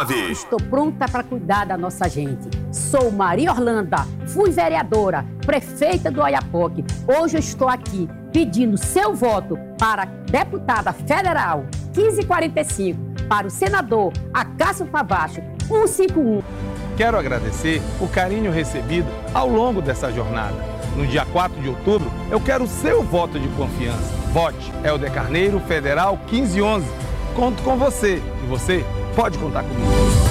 9. Estou pronta para cuidar da nossa gente. Sou Maria Orlanda, fui vereadora, prefeita do Oiapoque. Hoje eu estou aqui pedindo seu voto para deputada federal 1545, para o senador Acácio Favacho 151. Quero agradecer o carinho recebido ao longo dessa jornada. No dia 4 de outubro, eu quero o seu voto de confiança. Vote Helder Carneiro, Federal 1511. Conto com você e você pode contar comigo.